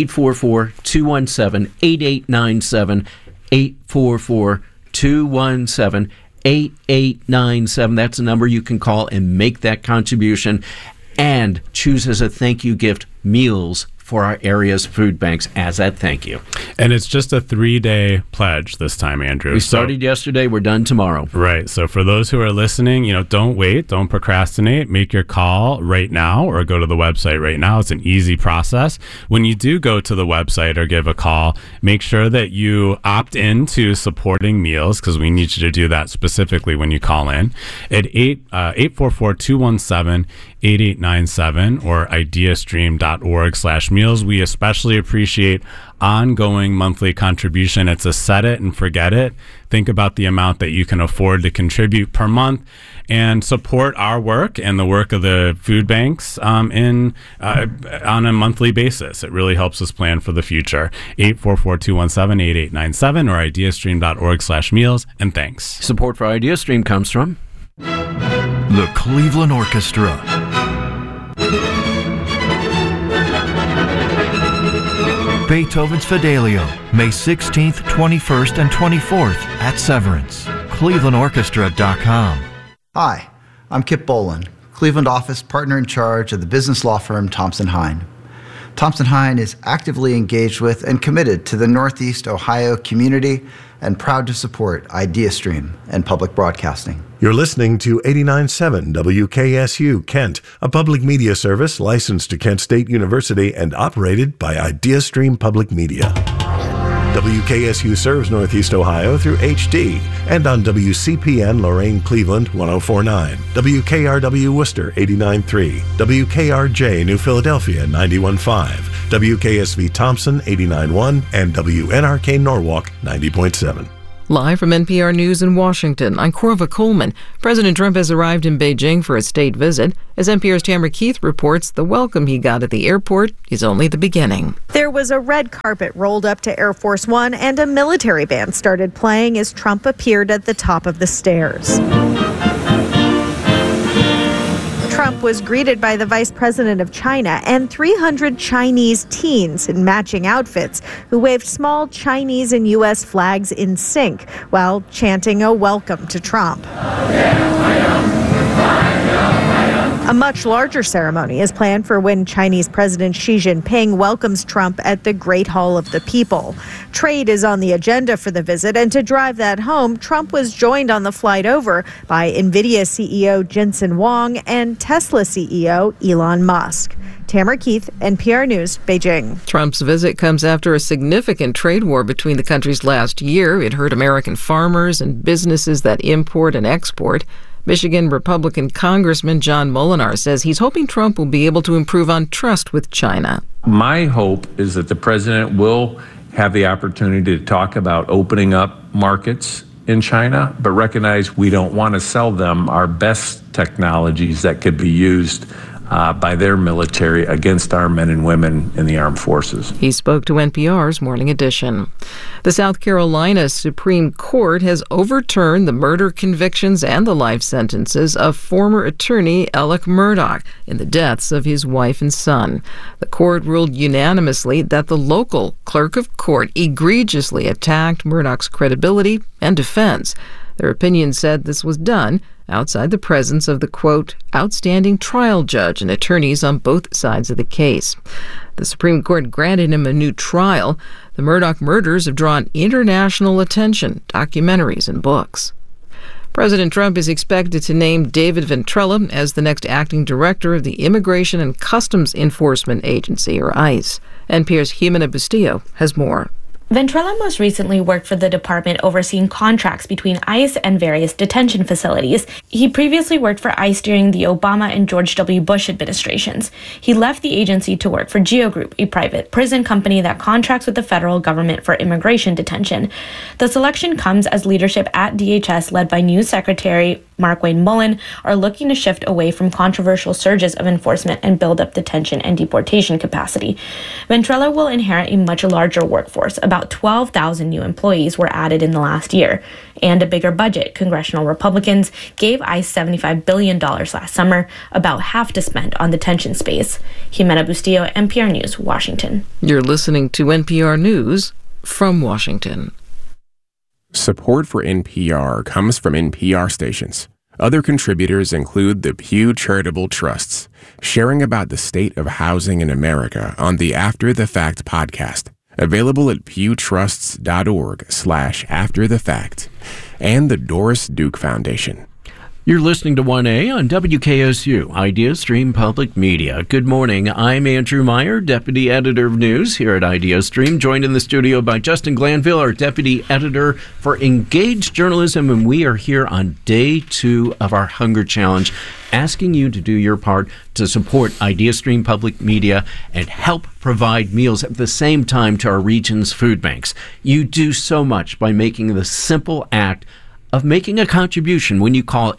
844-217-8897, 844-217-8897. That's a number you can call and make that contribution and choose as a thank you gift meals for our area's food banks as that thank you. And it's just a 3-day pledge this time, Andrew. We started yesterday. We're done tomorrow. Right. So for those who are listening, don't wait. Don't procrastinate. Make your call right now or go to the website right now. It's an easy process. When you do go to the website or give a call, make sure that you opt into supporting meals, because we need you to do that specifically when you call in at 844-217-8897 or ideastream.org/meals. We especially appreciate ongoing monthly contribution. It's a set it and forget it. Think about the amount that you can afford to contribute per month and support our work and the work of the food banks on a monthly basis. It really helps us plan for the future. 844-217-8897 or ideastream.org/meals. And thanks. Support for IdeaStream comes from the Cleveland Orchestra. Beethoven's Fidelio, May 16th, 21st, and 24th at Severance. clevelandorchestra.com. Hi, I'm Kip Bolin, Cleveland office partner in charge of the business law firm Thompson Hine. Thompson Hine is actively engaged with and committed to the Northeast Ohio community and proud to support IdeaStream and public broadcasting. You're listening to 89.7 WKSU Kent, a public media service licensed to Kent State University and operated by IdeaStream Public Media. WKSU serves Northeast Ohio through HD and on WCPN Lorain Cleveland 104.9, WKRW Worcester 89.3, WKRJ New Philadelphia 91.5, WKSV Thompson 89.1, and WNRK Norwalk 90.7. Live from NPR News in Washington, I'm Corva Coleman. President Trump has arrived in Beijing for a state visit. As NPR's Tamara Keith reports, the welcome he got at the airport is only the beginning. There was a red carpet rolled up to Air Force One, and a military band started playing as Trump appeared at the top of the stairs. Trump was greeted by the vice president of China and 300 Chinese teens in matching outfits who waved small Chinese and U.S. flags in sync while chanting a welcome to Trump. A much larger ceremony is planned for when Chinese President Xi Jinping welcomes Trump at the Great Hall of the People. Trade is on the agenda for the visit, and to drive that home, Trump was joined on the flight over by NVIDIA CEO Jensen Huang and Tesla CEO Elon Musk. Tamara Keith, NPR News, Beijing. Trump's visit comes after a significant trade war between the countries last year. It hurt American farmers and businesses that import and export. Michigan Republican Congressman John Molinar says he's hoping Trump will be able to improve on trust with China. My hope is that the president will have the opportunity to talk about opening up markets in China, but recognize we don't want to sell them our best technologies that could be used by their military against our men and women in the armed forces. He spoke to NPR's Morning Edition. The South Carolina Supreme Court has overturned the murder convictions and the life sentences of former attorney Alec Murdaugh in the deaths of his wife and son. The court ruled unanimously that the local clerk of court egregiously attacked Murdaugh's credibility and defense. Their opinion said this was done outside the presence of the, quote, outstanding trial judge and attorneys on both sides of the case. The Supreme Court granted him a new trial. The Murdaugh murders have drawn international attention, documentaries, and books. President Trump is expected to name David Ventrella as the next acting director of the Immigration and Customs Enforcement Agency, or ICE. NPR's Jimena Bustillo has more. Ventrella most recently worked for the department overseeing contracts between ICE and various detention facilities. He previously worked for ICE during the Obama and George W. Bush administrations. He left the agency to work for GEO Group, a private prison company that contracts with the federal government for immigration detention. The selection comes as leadership at DHS, led by new Secretary Markwayne Mullin, are looking to shift away from controversial surges of enforcement and build up detention and deportation capacity. Ventrella will inherit a much larger workforce. About 12,000 new employees were added in the last year, and a bigger budget. Congressional Republicans gave ICE $75 billion last summer, about half to spend on detention space. Jimena Bustillo, NPR News, Washington. You're listening to NPR News from Washington. Support for NPR comes from NPR stations. Other contributors include the Pew Charitable Trusts, sharing about the state of housing in America on the After the Fact podcast, available at pewtrusts.org/afterthefact, and the Doris Duke Foundation. You're listening to 1A on WKSU, IdeaStream Public Media. Good morning. I'm Andrew Meyer, Deputy Editor of News here at IdeaStream, joined in the studio by Justin Glanville, our Deputy Editor for Engaged Journalism, and we are here on day 2 of our Hunger Challenge, asking you to do your part to support IdeaStream Public Media and help provide meals at the same time to our region's food banks. You do so much by making the simple act of making a contribution when you call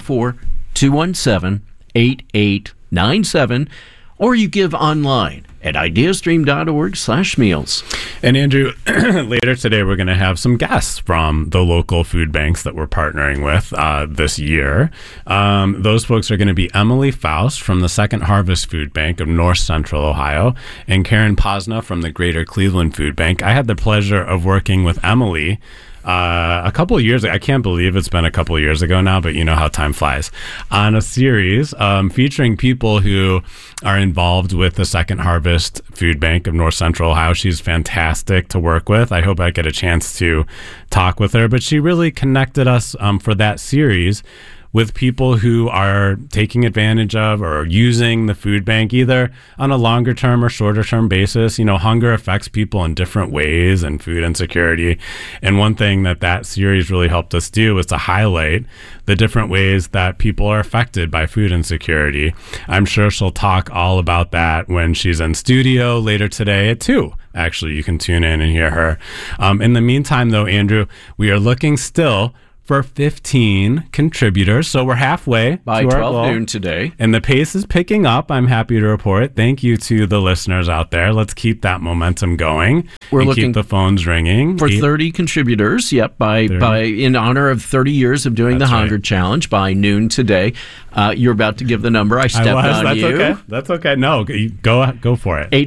844-217-8897, or you give online at ideastream.org/meals. And Andrew, later today we're going to have some guests from the local food banks that we're partnering with this year. Those folks are going to be Emily Faust from the Second Harvest Food Bank of North Central Ohio and Karen Posna from the Greater Cleveland Food Bank. I had the pleasure of working with Emily a couple of years ago. I can't believe it's been a couple of years ago now, but you know how time flies. On a series featuring people who are involved with the Second Harvest Food Bank of North Central Ohio. She's fantastic to work with. I hope I get a chance to talk with her. But she really connected us for that series with people who are taking advantage of or using the food bank either on a longer term or shorter term basis. You know, hunger affects people in different ways and food insecurity. And one thing that series really helped us do was to highlight the different ways that people are affected by food insecurity. I'm sure she'll talk all about that when she's in studio later today at 2. Actually, you can tune in and hear her. In the meantime, though, Andrew, we are looking still for 15 contributors. So we're halfway by to 12 our goal. noon today. And the pace is picking up. I'm happy to report. Thank you to the listeners out there. Let's keep that momentum going. We're looking keep the phones ringing. For 30 contributors, by in honor of 30 years of doing the Hunger Challenge by noon today. You're about to give the number. I stepped on That's you. Okay. That's okay. No, go for it.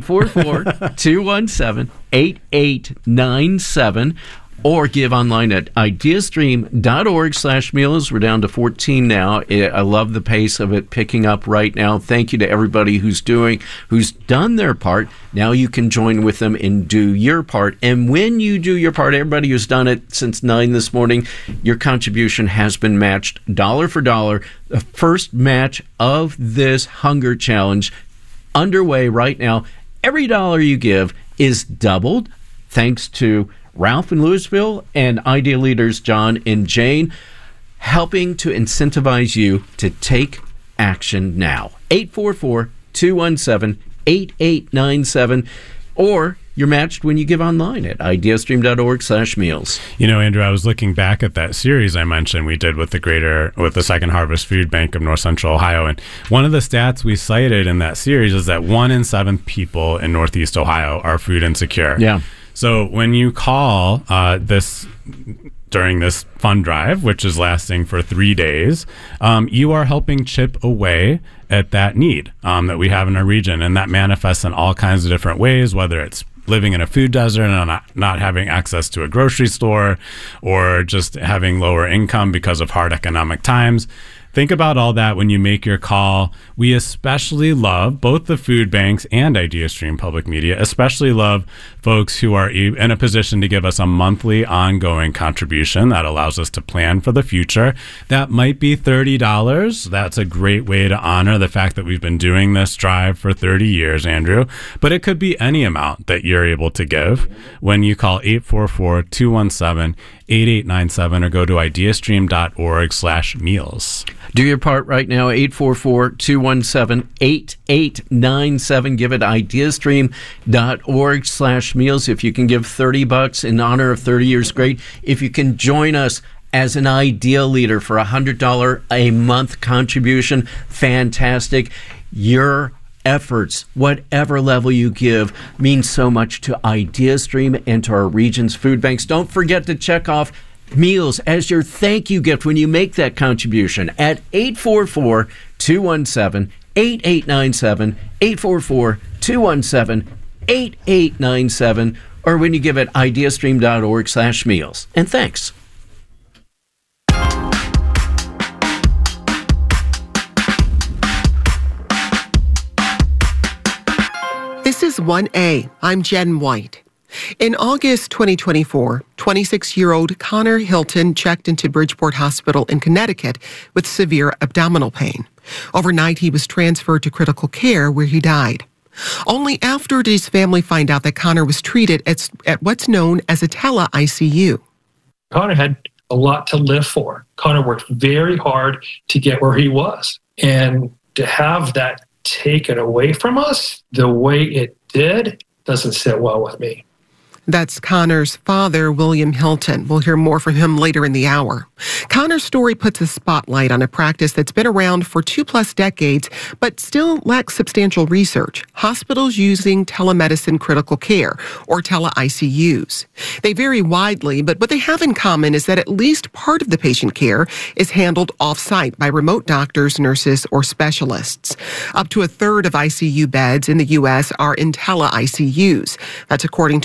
844-217-8897. Or give online at ideastream.org/meals. We're down to 14 now. I love the pace of it picking up right now. Thank you to everybody who's done their part. Now you can join with them and do your part. And when you do your part, everybody who's done it since 9 this morning, your contribution has been matched dollar for dollar. The first match of this Hunger Challenge underway right now. Every dollar you give is doubled thanks to Ralph in Louisville and Idea leaders John and Jane helping to incentivize you to take action now. 844-217-8897 or you're matched when you give online at ideastream.org/meals. You know, Andrew, I was looking back at that series I mentioned we did with the Second Harvest Food Bank of North Central Ohio. And one of the stats we cited in that series is that 1 in 7 people in Northeast Ohio are food insecure. Yeah. So when you call during this fund drive, which is lasting for 3 days, you are helping chip away at that need that we have in our region. And that manifests in all kinds of different ways, whether it's living in a food desert and not having access to a grocery store or just having lower income because of hard economic times. Think about all that when you make your call. We especially love both the food banks and IdeaStream Public Media, especially love folks who are in a position to give us a monthly ongoing contribution that allows us to plan for the future. That might be $30. That's a great way to honor the fact that we've been doing this drive for 30 years, Andrew. But it could be any amount that you're able to give when you call 844-217-8897 or go to ideastream.org/meals. Do your part right now, 844-217-8897. Give it ideastream.org/meals. If you can give $30 in honor of 30 years, great. If you can join us as an Idea leader for $100 a month contribution, fantastic. Your efforts, whatever level you give, means so much to IdeaStream and to our region's food banks. Don't forget to check off meals as your thank you gift when you make that contribution at 844-217-8897, 844-217-8897, or when you give at ideastream.org/meals. And thanks. This is 1A. I'm Jen White. In August 2024, 26-year-old Connor Hilton checked into Bridgeport Hospital in Connecticut with severe abdominal pain. Overnight, he was transferred to critical care where he died. Only after did his family find out that Connor was treated at what's known as a tele-ICU. Connor had a lot to live for. Connor worked very hard to get where he was. And to have that taken away from us the way it did doesn't sit well with me. That's Connor's father, William Hilton. We'll hear more from him later in the hour. Connor's story puts a spotlight on a practice that's been around for 2+ decades, but still lacks substantial research. Hospitals using telemedicine critical care, or tele-ICUs. They vary widely, but what they have in common is that at least part of the patient care is handled off-site by remote doctors, nurses, or specialists. Up to a third of ICU beds in the U.S. are in tele-ICUs. That's according to a study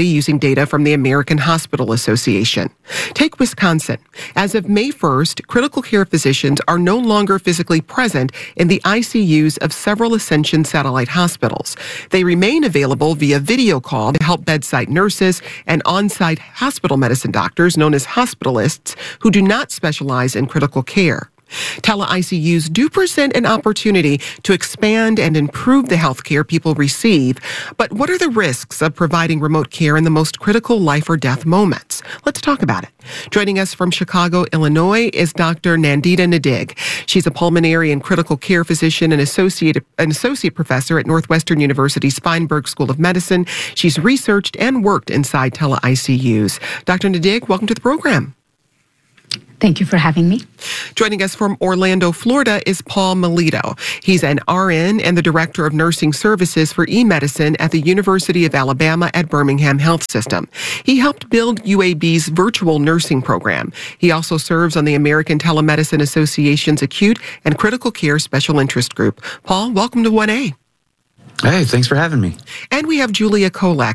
using data from the American Hospital Association. Take Wisconsin. As of May 1st, critical care physicians are no longer physically present in the ICUs of several Ascension satellite hospitals. They remain available via video call to help bedside nurses and on-site hospital medicine doctors, known as hospitalists, who do not specialize in critical care. Tele-ICUs do present an opportunity to expand and improve the health care people receive, but what are the risks of providing remote care in the most critical life or death moments? Let's talk about it. Joining us from Chicago, Illinois is Dr. Nandita Nadig. She's a pulmonary and critical care physician and associate professor at Northwestern University's Feinberg School of Medicine. She's researched and worked inside tele-ICUs. Dr. Nadig, welcome to the program. Thank you for having me. Joining us from Orlando, Florida is Paul Melito. He's an RN and the Director of Nursing Services for eMedicine at the University of Alabama at Birmingham Health System. He helped build UAB's virtual nursing program. He also serves on the American Telemedicine Association's Acute and Critical Care Special Interest Group. Paul, welcome to 1A. Hey, thanks for having me. And we have Julia Kolak.